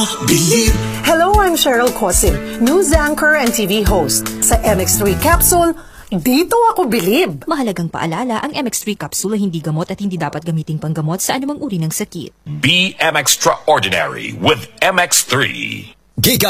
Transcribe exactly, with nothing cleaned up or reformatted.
Believe. Hello, I'm Cheryl Cosim, news anchor and T V host. Sa M X three Capsule, dito ako bilib. Mahalagang paalala, ang M X three capsule ay hindi gamot at hindi dapat gamiting panggamot sa anumang uri ng sakit. Be M Extraordinary with M X three. Giga